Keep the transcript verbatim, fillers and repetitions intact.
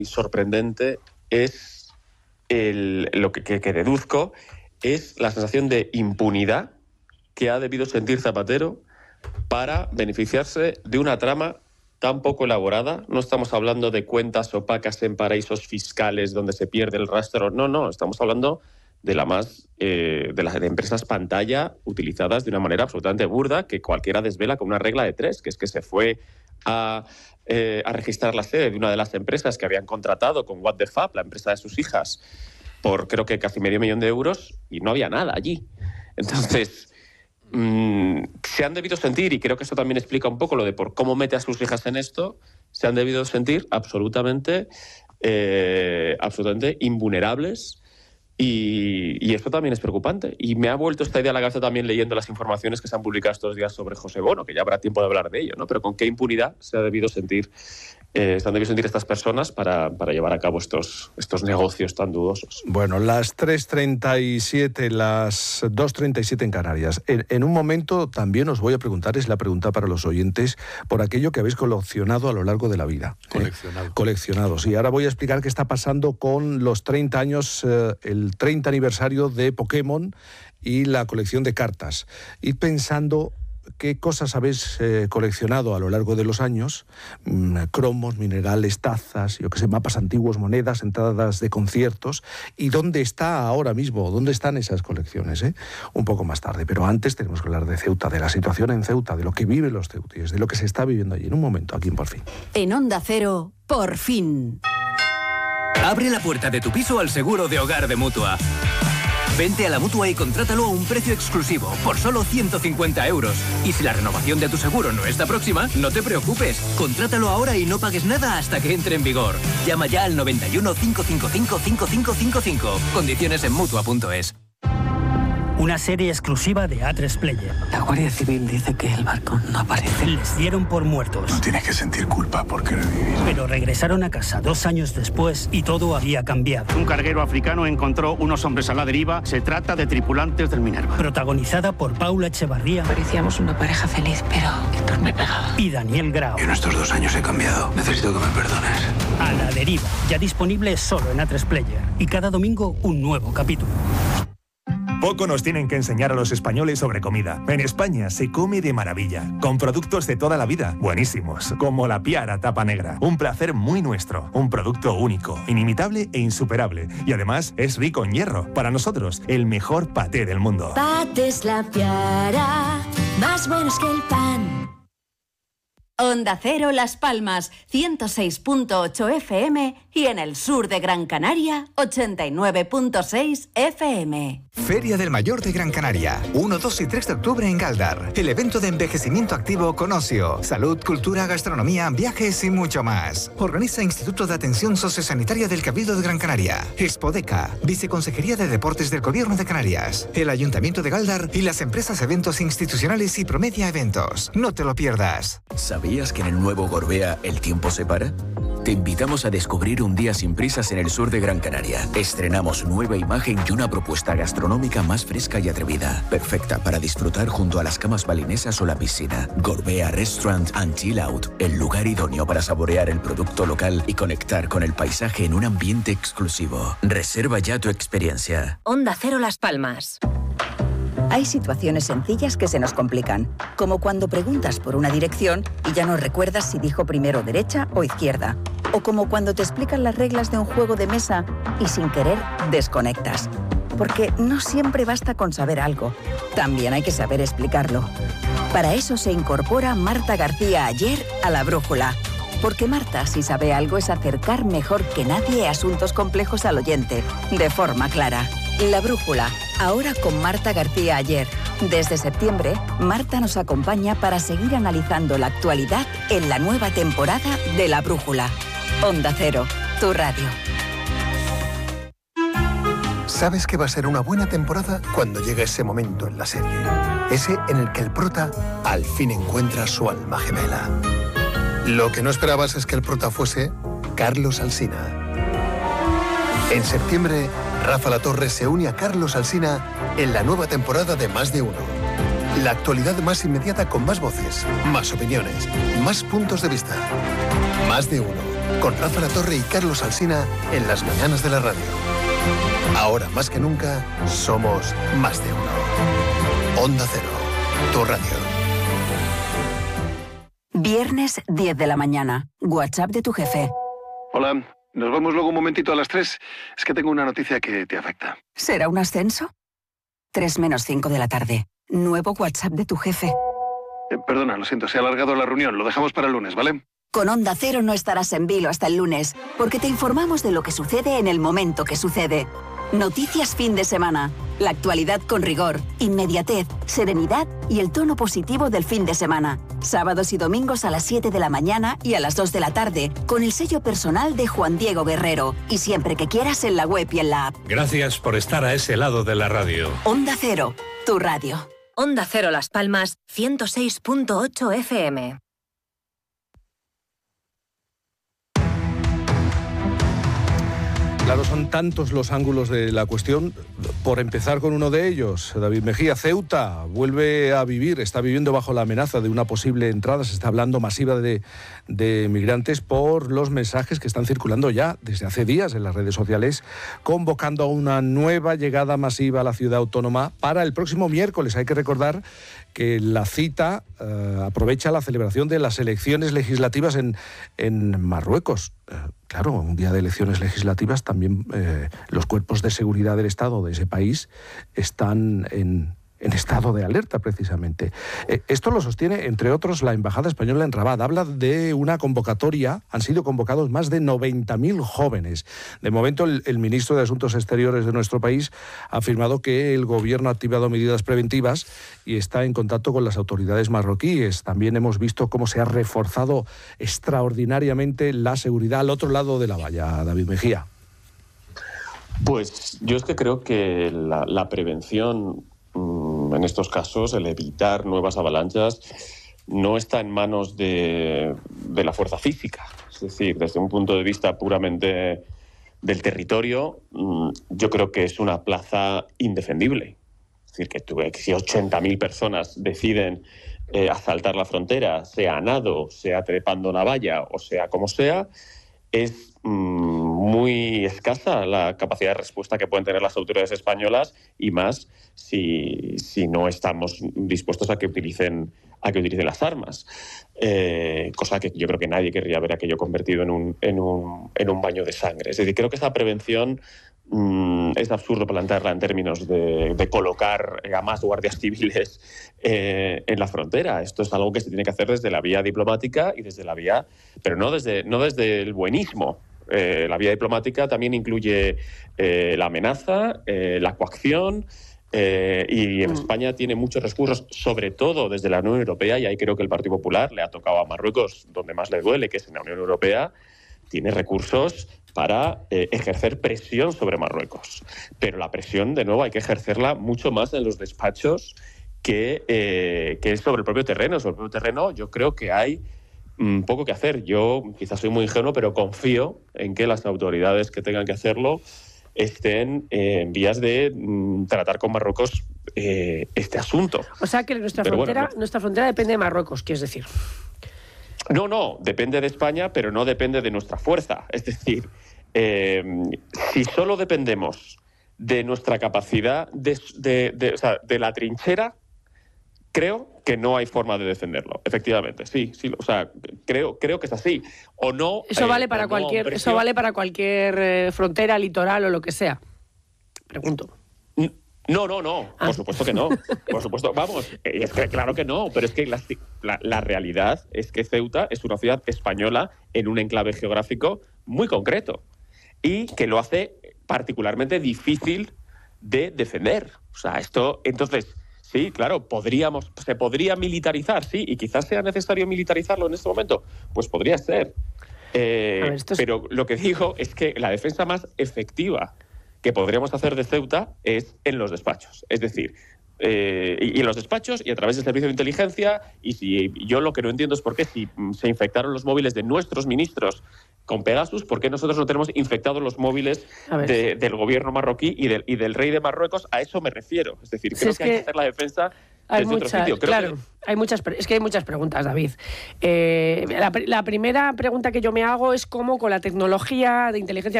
sorprendente es el, lo que, que, que deduzco es la sensación de impunidad que ha debido sentir Zapatero para beneficiarse de una trama tan poco elaborada. No estamos hablando de cuentas opacas en paraísos fiscales donde se pierde el rastro. No, no, estamos hablando de la más eh, de las de empresas pantalla utilizadas de una manera absolutamente burda que cualquiera desvela con una regla de tres, que es que se fue a, eh, a registrar la sede de una de las empresas que habían contratado con What the Fab, la empresa de sus hijas, por creo que casi medio millón de euros y no había nada allí. Entonces, mmm, se han debido sentir, y creo que eso también explica un poco lo de por cómo mete a sus hijas en esto, se han debido sentir absolutamente, eh, absolutamente invulnerables. Y, y esto también es preocupante. Y me ha vuelto esta idea a la cabeza también leyendo las informaciones que se han publicado estos días sobre José Bono, que ya habrá tiempo de hablar de ello, ¿no? Pero con qué impunidad se ha debido sentir, eh, se han debido sentir estas personas para, para llevar a cabo estos, estos negocios tan dudosos. Bueno, las tres treinta y siete, las dos treinta y siete en Canarias. En, en un momento también os voy a preguntar, es la pregunta para los oyentes, por aquello que habéis coleccionado a lo largo de la vida. Coleccionado. Eh, coleccionados. Y ahora voy a explicar qué está pasando con los treinta años, eh, el treinta aniversario de Pokémon y la colección de cartas. Id pensando qué cosas habéis eh, coleccionado a lo largo de los años, mmm, cromos, minerales, tazas, yo que sé, mapas antiguos, monedas, entradas de conciertos, y dónde está ahora mismo, dónde están esas colecciones, ¿eh? Un poco más tarde. Pero antes tenemos que hablar de Ceuta, de la situación en Ceuta, de lo que viven los ceutíes, de lo que se está viviendo allí. En un momento, aquí en Por Fin. En Onda Cero, Por Fin. Abre la puerta de tu piso al seguro de hogar de Mutua. Vente a la Mutua y contrátalo a un precio exclusivo, por solo ciento cincuenta euros. Y si la renovación de tu seguro no está próxima, no te preocupes. Contrátalo ahora y no pagues nada hasta que entre en vigor. Llama ya al noventa y uno, cinco cinco cinco, cinco cinco cinco cinco. Condiciones en Mutua punto es. Una serie exclusiva de A tres Player. La Guardia Civil dice que el barco no aparece. Les dieron por muertos. No tienes que sentir culpa por querer vivir. Pero regresaron a casa dos años después y todo había cambiado. Un carguero africano encontró unos hombres a la deriva. Se trata de tripulantes del Minerva. Protagonizada por Paula Echevarría. Parecíamos una pareja feliz, pero Héctor me pegaba. Y Daniel Grau. En estos dos años he cambiado. Necesito que me perdones. A la deriva. Ya disponible solo en A tres Player. Y cada domingo un nuevo capítulo. Poco nos tienen que enseñar a los españoles sobre comida. En España se come de maravilla, con productos de toda la vida, buenísimos, como la Piara Tapa Negra. Un placer muy nuestro, un producto único, inimitable e insuperable. Y además es rico en hierro. Para nosotros, el mejor paté del mundo. Patés La Piara, más buenos que el pan. Onda Cero Las Palmas, ciento seis punto ocho F M y en el sur de Gran Canaria, ochenta y nueve punto seis F M. Feria del Mayor de Gran Canaria, uno, dos y tres de octubre en Galdar. El evento de envejecimiento activo con ocio, salud, cultura, gastronomía, viajes y mucho más. Organiza Instituto de Atención Sociosanitaria del Cabildo de Gran Canaria, Expodeca, Viceconsejería de Deportes del Gobierno de Canarias, el Ayuntamiento de Galdar y las empresas Eventos Institucionales y Promedia Eventos. No te lo pierdas. ¿Sabías que en el nuevo Gorbea el tiempo se para? Te invitamos a descubrir un día sin prisas en el sur de Gran Canaria. Estrenamos nueva imagen y una propuesta gastronómica más fresca y atrevida. Perfecta para disfrutar junto a las camas balinesas o la piscina. Gorbea Restaurant and Chill Out. El lugar idóneo para saborear el producto local y conectar con el paisaje en un ambiente exclusivo. Reserva ya tu experiencia. Onda Cero Las Palmas. Hay situaciones sencillas que se nos complican, como cuando preguntas por una dirección y ya no recuerdas si dijo primero derecha o izquierda, o como cuando te explican las reglas de un juego de mesa y sin querer desconectas. Porque no siempre basta con saber algo, también hay que saber explicarlo. Para eso se incorpora Marta García Ayer a La Brújula. Porque Marta, si sabe algo, es acercar mejor que nadie asuntos complejos al oyente, de forma clara. La Brújula, ahora con Marta García Ayer. Desde septiembre, Marta nos acompaña para seguir analizando la actualidad en la nueva temporada de La Brújula. Onda Cero, tu radio. Sabes que va a ser una buena temporada cuando llegue ese momento en la serie. Ese en el que el prota al fin encuentra su alma gemela. Lo que no esperabas es que el prota fuese Carlos Alsina. En septiembre, Rafa Latorre se une a Carlos Alsina en la nueva temporada de Más de Uno. La actualidad más inmediata con más voces, más opiniones, más puntos de vista. Más de Uno. con Rafa La Torre y Carlos Alsina en las mañanas de la radio. Ahora más que nunca, somos más de uno. Onda Cero, tu radio. Viernes diez de la mañana. WhatsApp de tu jefe. Hola, nos vemos luego un momentito a las tres. Es que tengo una noticia que te afecta. ¿Será un ascenso? tres menos cinco de la tarde. Nuevo WhatsApp de tu jefe. Eh, perdona, lo siento, se ha alargado la reunión. Lo dejamos para el lunes, ¿vale? Con Onda Cero no estarás en vilo hasta el lunes, porque te informamos de lo que sucede en el momento que sucede. Noticias fin de semana. La actualidad con rigor, inmediatez, serenidad y el tono positivo del fin de semana. Sábados y domingos a las siete de la mañana y a las dos de la tarde, con el sello personal de Juan Diego Guerrero. Y siempre que quieras en la web y en la app. Gracias por estar a ese lado de la radio. Onda Cero, tu radio. Onda Cero Las Palmas, ciento seis punto ocho F M. Claro, son tantos los ángulos de la cuestión. Por empezar con uno de ellos, David Mejía, Ceuta vuelve a vivir, está viviendo bajo la amenaza de una posible entrada, se está hablando masiva de, de migrantes por los mensajes que están circulando ya desde hace días en las redes sociales, convocando a una nueva llegada masiva a la ciudad autónoma para el próximo miércoles. Hay que recordar que la cita eh, aprovecha la celebración de las elecciones legislativas en, en Marruecos. Eh, claro, un día de elecciones legislativas también eh, los cuerpos de seguridad del Estado de ese país están en, en estado de alerta, precisamente. Eh, esto lo sostiene, entre otros, la Embajada Española en Rabat. Habla de una convocatoria, han sido convocados más de noventa mil jóvenes. De momento, el, el ministro de Asuntos Exteriores de nuestro país ha afirmado que el gobierno ha activado medidas preventivas y está en contacto con las autoridades marroquíes. También hemos visto cómo se ha reforzado extraordinariamente la seguridad al otro lado de la valla. David Mejía. Pues yo es que creo que la, la prevención mmm, en estos casos, el evitar nuevas avalanchas, no está en manos de, de la fuerza física. Es decir, desde un punto de vista puramente del territorio, mmm, yo creo que es una plaza indefendible. Es decir, que, tú, que si ochenta mil personas deciden eh, asaltar la frontera, sea a nado, sea trepando la valla o sea como sea, es mmm, muy escasa la capacidad de respuesta que pueden tener las autoridades españolas, y más si, si no estamos dispuestos a que utilicen, a que utilicen las armas. Eh, cosa que yo creo que nadie querría ver aquello convertido en un, en un, en un baño de sangre. Es decir, creo que esa prevención mmm, es absurdo plantearla en términos de, de colocar a más guardias civiles eh, en la frontera. Esto es algo que se tiene que hacer desde la vía diplomática y desde la vía, pero no desde, no desde el buenismo. Eh, la vía diplomática también incluye eh, la amenaza, eh, la coacción, eh, y en España tiene muchos recursos, sobre todo desde la Unión Europea, y ahí creo que el Partido Popular le ha tocado a Marruecos donde más le duele, que es en la Unión Europea. Tiene recursos para eh, ejercer presión sobre Marruecos. Pero la presión, de nuevo, hay que ejercerla mucho más en los despachos que, eh, que sobre el propio terreno. Sobre el propio terreno yo creo que hay mm, poco que hacer. Yo quizás soy muy ingenuo, pero confío en que las autoridades que tengan que hacerlo estén eh, en vías de mm, tratar con Marruecos eh, este asunto. O sea que nuestra pero frontera, bueno, no. nuestra frontera depende de Marruecos, ¿quieres decir? No, no, depende de España, pero no depende de nuestra fuerza. Es decir, eh, si solo dependemos de nuestra capacidad de, de, de, o sea, de la trinchera, creo que no hay forma de defenderlo. Efectivamente, sí, sí, o sea, creo, creo que es así. O no. Eso eh, vale para cualquier, no eso vale para cualquier eh, frontera, litoral o lo que sea. Pregunto. No, no, no, ah. por supuesto que no. Por supuesto, vamos, es que claro que no, pero es que la, la, la realidad es que Ceuta es una ciudad española en un enclave geográfico muy concreto y que lo hace particularmente difícil de defender. O sea, esto, entonces, sí, claro, podríamos, se podría militarizar, sí, y quizás sea necesario militarizarlo en este momento, pues podría ser. Eh, ver, es... Pero lo que digo es que la defensa más efectiva que podríamos hacer de Ceuta es en los despachos. Es decir, eh, y, y en los despachos y a través del servicio de inteligencia. Y si yo lo que no entiendo es por qué, si se infectaron los móviles de nuestros ministros con Pegasus, ¿por qué nosotros no tenemos infectados los móviles de, del gobierno marroquí y del, y del rey de Marruecos? A eso me refiero. Es decir, creo sí, es que, que hay que hacer la defensa Hay desde muchas, otro sitio. Creo claro. que... Hay muchas, es que hay muchas preguntas, David. Eh, la, la primera pregunta que yo me hago es cómo con la tecnología de inteligencia